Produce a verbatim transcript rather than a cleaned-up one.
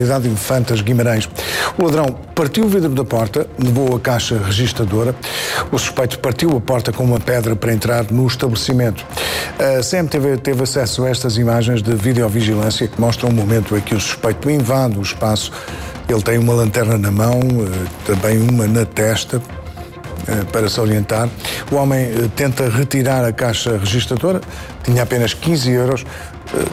de Infantas, Guimarães. O ladrão partiu o vidro da porta, levou a caixa registradora. O suspeito partiu a porta com uma pedra para entrar no estabelecimento. A C M T V teve acesso a estas imagens de videovigilância que mostram o momento em que o suspeito invade o espaço. Ele tem uma lanterna na mão, também uma na testa, para se orientar. O homem tenta retirar a caixa registradora, tinha apenas quinze euros.